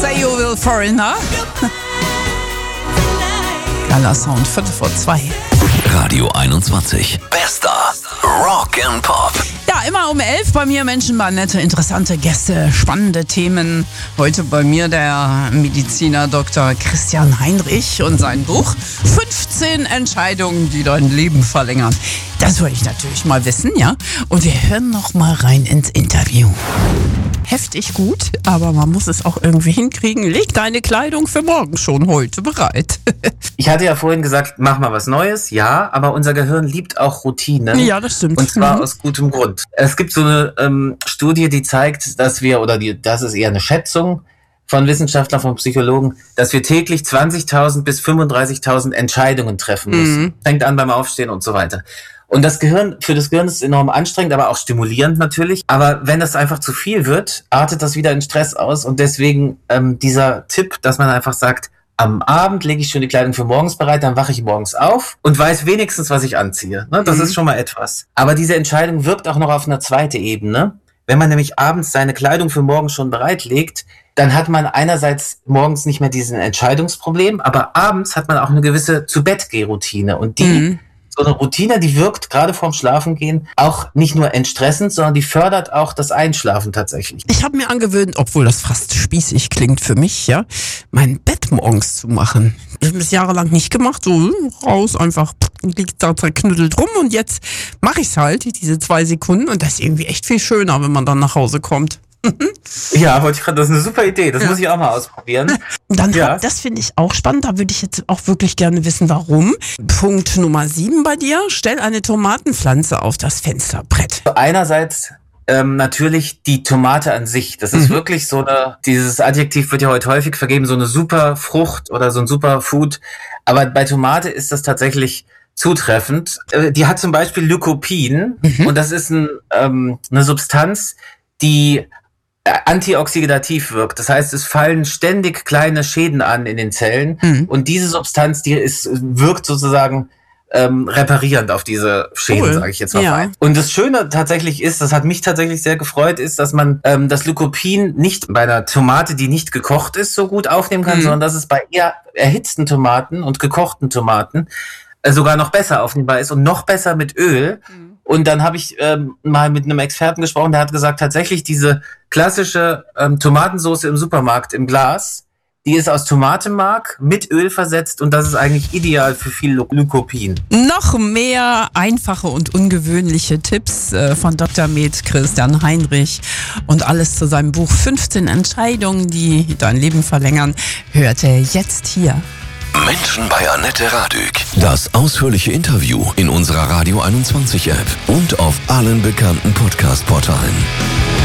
Say You Will Foreigner. Geiler Sound, 2:15. Radio 21. Bester Rock and Pop. Ja, immer um 11 bei mir Menschenbahn, nette, interessante Gäste, spannende Themen. Heute bei mir der Mediziner Dr. Christian Heinrich und sein Buch 15 Entscheidungen, die dein Leben verlängern. Das wollte ich natürlich mal wissen, ja. Und wir hören noch mal rein ins Interview. Heftig gut, aber man muss es auch irgendwie hinkriegen. Leg deine Kleidung für morgen schon heute bereit. Ich hatte ja vorhin gesagt, mach mal was Neues. Ja, aber unser Gehirn liebt auch Routine. Ja, das stimmt. Und zwar aus gutem Grund. Es gibt so eine Studie, die zeigt, dass wir, das ist eher eine Schätzung von Wissenschaftlern, von Psychologen, dass wir täglich 20.000 bis 35.000 Entscheidungen treffen müssen. Fängt an beim Aufstehen und so weiter. Und für das Gehirn ist es enorm anstrengend, aber auch stimulierend natürlich. Aber wenn das einfach zu viel wird, artet das wieder in Stress aus. Und deswegen dieser Tipp, dass man einfach sagt, am Abend lege ich schon die Kleidung für morgens bereit, dann wache ich morgens auf und weiß wenigstens, was ich anziehe. Ne? Das ist schon mal etwas. Aber diese Entscheidung wirkt auch noch auf einer zweiten Ebene. Wenn man nämlich abends seine Kleidung für morgen schon bereitlegt, dann hat man einerseits morgens nicht mehr diesen Entscheidungsproblem, aber abends hat man auch eine gewisse Zu-Bett-Geh-Routine. Und so eine Routine, die wirkt gerade vorm Schlafengehen auch nicht nur entstressend, sondern die fördert auch das Einschlafen tatsächlich. Ich habe mir angewöhnt, obwohl das fast spießig klingt für mich, ja, mein Bett morgens zu machen. Ich habe das jahrelang nicht gemacht, so raus, einfach liegt da zerknüttelt rum und jetzt mache ich es halt, diese 2 Sekunden und das ist irgendwie echt viel schöner, wenn man dann nach Hause kommt. Ja, wollte ich gerade, das ist eine super Idee, das muss ich auch mal ausprobieren. Dann das finde ich auch spannend, da würde ich jetzt auch wirklich gerne wissen, warum. Punkt Nummer 7 bei dir, stell eine Tomatenpflanze auf das Fensterbrett. Einerseits natürlich die Tomate an sich, das ist wirklich so dieses Adjektiv wird ja heute häufig vergeben, so eine super Frucht oder so ein super Food, aber bei Tomate ist das tatsächlich zutreffend. Die hat zum Beispiel Lycopin und das ist eine Substanz, die antioxidativ wirkt. Das heißt, es fallen ständig kleine Schäden an in den Zellen und diese Substanz, wirkt sozusagen reparierend auf diese Schäden, sage ich jetzt mal. Ja. Und das Schöne tatsächlich ist, das hat mich tatsächlich sehr gefreut, ist, dass man das Lycopin nicht bei einer Tomate, die nicht gekocht ist, so gut aufnehmen kann, sondern dass es bei eher erhitzten Tomaten und gekochten Tomaten sogar noch besser aufnehmbar ist und noch besser mit Öl. Und dann habe ich mal mit einem Experten gesprochen, der hat gesagt, tatsächlich diese klassische Tomatensauce im Supermarkt im Glas, die ist aus Tomatenmark mit Öl versetzt und das ist eigentlich ideal für viel Lycopin. Noch mehr einfache und ungewöhnliche Tipps von Dr. Med Christian Heinrich und alles zu seinem Buch 15 Entscheidungen, die dein Leben verlängern, hört er jetzt hier. Menschen bei Annette Radück. Das ausführliche Interview in unserer Radio 21 App und auf allen bekannten Podcast-Portalen.